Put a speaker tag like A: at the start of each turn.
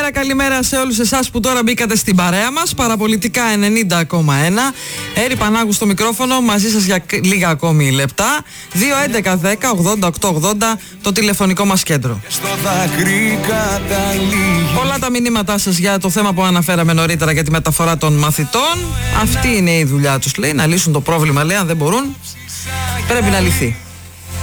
A: καλημέρα σε όλους εσάς που τώρα μπήκατε στην παρέα μας. Παραπολιτικά 90,1. Έρη Πανάγου στο μικρόφωνο, μαζί σας για λίγα ακόμη λεπτά. 2-11-10-88-80 το τηλεφωνικό μας κέντρο. Όλα τα μηνύματά σας για το θέμα που αναφέραμε νωρίτερα για τη μεταφορά των μαθητών. Αυτή είναι η δουλειά τους, λέει, να λύσουν το πρόβλημα, λέει. Αν δεν μπορούν, πρέπει να λυθεί.